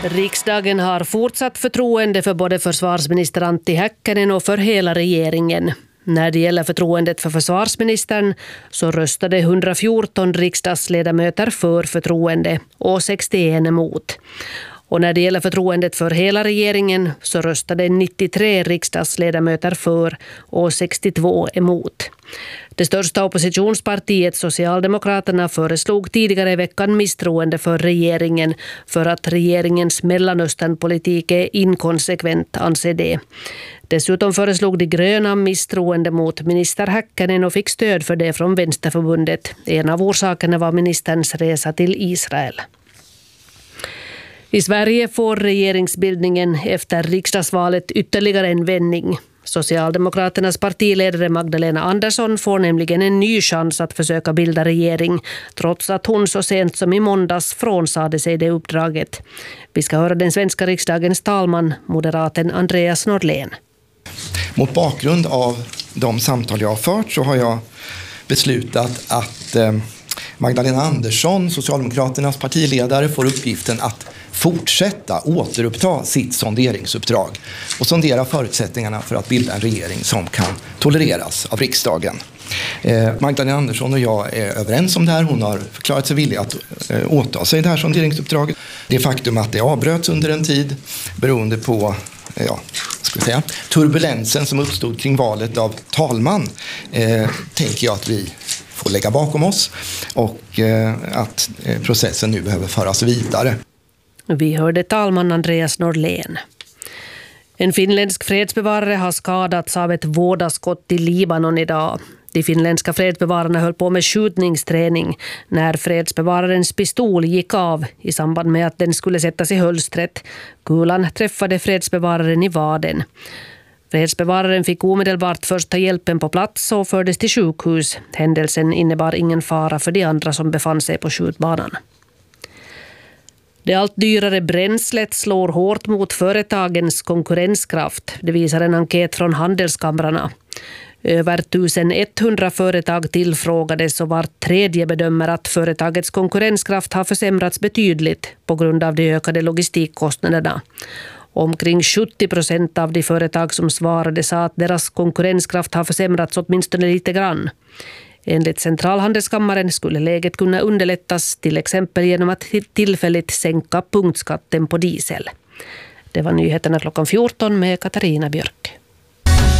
Riksdagen har fortsatt förtroende för både försvarsminister Antti Häkkänen och för hela regeringen. När det gäller förtroendet för försvarsministern så röstade 114 riksdagsledamöter för förtroende och 61 emot. Och när det gäller förtroendet för hela regeringen så röstade 93 riksdagsledamöter för och 62 emot. Det största oppositionspartiet Socialdemokraterna föreslog tidigare i veckan misstroende för regeringen för att regeringens Mellanösternpolitik är inkonsekvent, anser det. Dessutom föreslog de gröna misstroende mot minister Häkkänen och fick stöd för det från Vänsterförbundet. En av orsakerna var ministerns resa till Israel. I Sverige får regeringsbildningen efter riksdagsvalet ytterligare en vändning. Socialdemokraternas partiledare Magdalena Andersson får nämligen en ny chans att försöka bilda regering, trots att hon så sent som i måndags frånsade sig det uppdraget. Vi ska höra den svenska riksdagens talman, moderaten Andreas Norlén. Mot bakgrund av de samtal jag har fört så har jag beslutat att Magdalena Andersson, Socialdemokraternas partiledare, får uppgiften att återuppta sitt sonderingsuppdrag och sondera förutsättningarna för att bilda en regering som kan tolereras av riksdagen. Magdalena Andersson och jag är överens om det här. Hon har förklarat sig villig att åta sig det här sonderingsuppdraget. Det faktum att det avbröts under en tid beroende på turbulensen som uppstod kring valet av talman tänker jag att vi får lägga bakom oss och att processen nu behöver föras vidare. Vi hörde talman Andreas Norlén. En finländsk fredsbevarare har skadats av ett vådaskott i Libanon idag. De finländska fredsbevararna höll på med skjutningsträning när fredsbevararens pistol gick av i samband med att den skulle sättas i hölstret. Kulan träffade fredsbevararen i vaden. Fredsbevararen fick omedelbart första hjälpen på plats och fördes till sjukhus. Händelsen innebar ingen fara för de andra som befann sig på skjutbanan. Det allt dyrare bränslet slår hårt mot företagens konkurrenskraft. Det visar en enkät från handelskamrarna. Över 1100 företag tillfrågades och var tredje bedömer att företagets konkurrenskraft har försämrats betydligt på grund av de ökade logistikkostnaderna. Omkring 70% av de företag som svarade sa att deras konkurrenskraft har försämrats åtminstone lite grann. Enligt Centralhandelskammaren skulle läget kunna underlättas till exempel genom att tillfälligt sänka punktskatten på diesel. Det var nyheterna klockan 14 med Katarina Björk.